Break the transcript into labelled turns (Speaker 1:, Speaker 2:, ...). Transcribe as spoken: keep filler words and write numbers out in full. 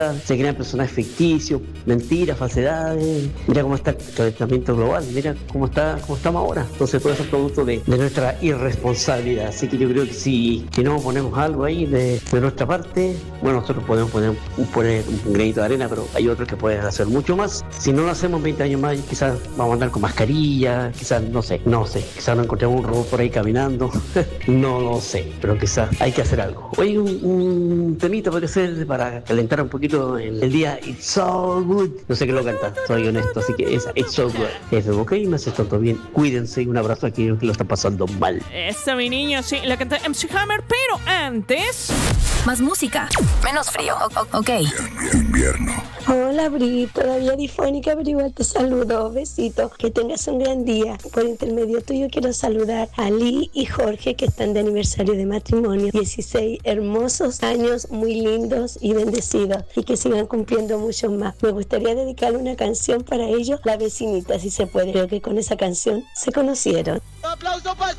Speaker 1: se crean personajes ficticios, mentiras, falsedades. Mira cómo está el calentamiento global, mira cómo está, cómo estamos ahora. Entonces todo eso es producto de, de nuestra irresponsabilidad. Así que yo creo que si, si no ponemos algo ahí de, de nuestra parte, bueno, nosotros podemos poner un, poner un granito de arena, pero hay otros que pueden hacer mucho más. Si no lo hacemos veinte años más, quizás vamos a andar con mascarilla, quizás, no sé, no sé, quizás no encontremos un robot por ahí caminando, no lo sé, pero quizás hay que hacer algo. Hoy un, un temita puede ser para calentar un poquito el, el día It's So Good. No sé qué lo canta, soy honesto, así que esa It's So Good. Eso, ok, me hace todo bien. Cuídense y un abrazo a aquellos que lo están pasando mal.
Speaker 2: Esta mi niña, sí, la canta M C Hammer, pero antes...
Speaker 3: Más música, menos frío, o- ok.
Speaker 4: Invierno.
Speaker 5: Hola, Bri, todavía difónica, pero igual te saludo. Besitos, que tengas un gran día. Por intermedio tuyo quiero saludar a Lee y Jorge, que están de aniversario de matrimonio. dieciséis hermosos años, muy lindos y bendecidos, y que sigan cumpliendo muchos más. Me gustaría dedicarle una canción para ellos, La Vecinita, si se puede. Creo que con esa canción se conocieron.
Speaker 6: ¡Un aplauso para